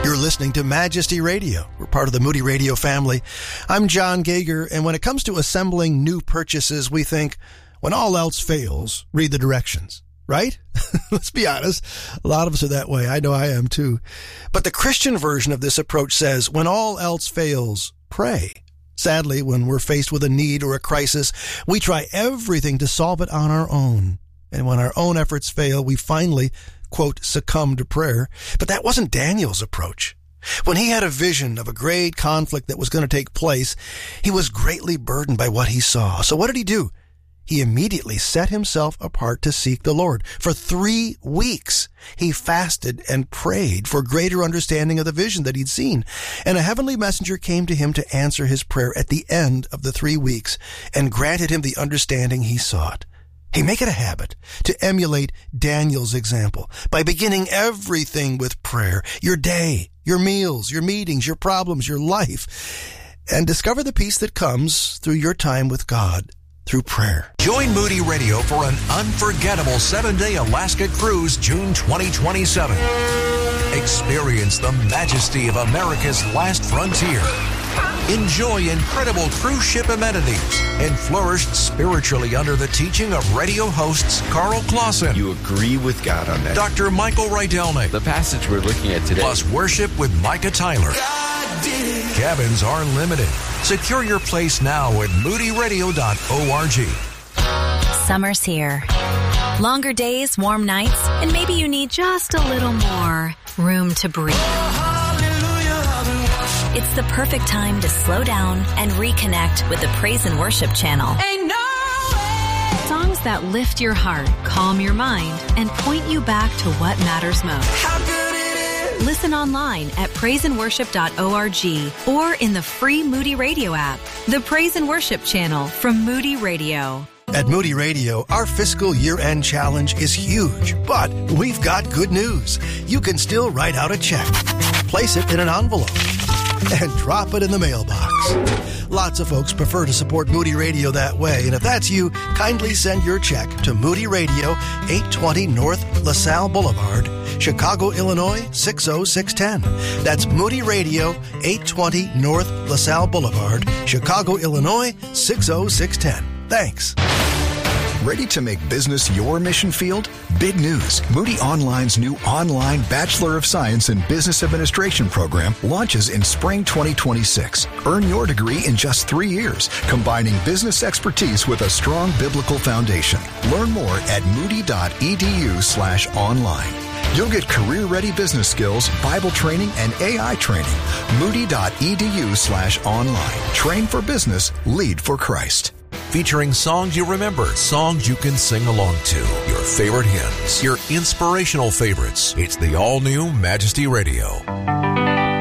You're listening to Majesty Radio. We're part of the Moody Radio family. I'm John Gager, and when it comes to assembling new purchases, we think, when all else fails, read the directions, right? Let's be honest. A lot of us are that way. I know I am too. But the Christian version of this approach says, when all else fails, pray. Sadly, when we're faced with a need or a crisis, we try everything to solve it on our own. And when our own efforts fail, we finally, quote, succumb to prayer. But that wasn't Daniel's approach. When he had a vision of a great conflict that was going to take place, he was greatly burdened by what he saw. So what did he do? He immediately set himself apart to seek the Lord. For 3 weeks, he fasted and prayed for greater understanding of the vision that he'd seen. And a heavenly messenger came to him to answer his prayer at the end of the 3 weeks and granted him the understanding he sought. Hey, make it a habit to emulate Daniel's example by beginning everything with prayer. Your day, your meals, your meetings, your problems, your life. And discover the peace that comes through your time with God. Through prayer. Join Moody Radio for an unforgettable 7-day Alaska cruise June 2027. Experience the majesty of America's last frontier. Enjoy incredible cruise ship amenities and flourish spiritually under the teaching of radio hosts Carl Clausen. You agree with God on that. Dr. Michael Rydelnik. The passage we're looking at today. Plus worship with Micah Tyler. Cabins are limited. Secure your place now at moodyradio.org. Summer's here. Longer days, warm nights, and maybe you need just a little more room to breathe. It's the perfect time to slow down and reconnect with the Praise and Worship channel. Songs that lift your heart, calm your mind, and point you back to what matters most. Listen online at praiseandworship.org or in the free Moody Radio app. The Praise and Worship channel from Moody Radio. At Moody Radio, our fiscal year-end challenge is huge, but we've got good news. You can still write out a check, place it in an envelope, and drop it in the mailbox. Lots of folks prefer to support Moody Radio that way, and if that's you, kindly send your check to Moody Radio, 820 North LaSalle Boulevard, Chicago, Illinois, 60610. That's Moody Radio, 820 North LaSalle Boulevard, Chicago, Illinois, 60610. Thanks. Ready to make business your mission field? Big news. Moody Online's new online Bachelor of Science in Business Administration program launches in spring 2026. Earn your degree in just 3 years, combining business expertise with a strong biblical foundation. Learn more at moody.edu/online. You'll get career-ready business skills, Bible training, and AI training. Moody.edu/online. Train for business, lead for Christ. Featuring songs you remember, songs you can sing along to, your favorite hymns, your inspirational favorites. It's the all-new Majesty Radio.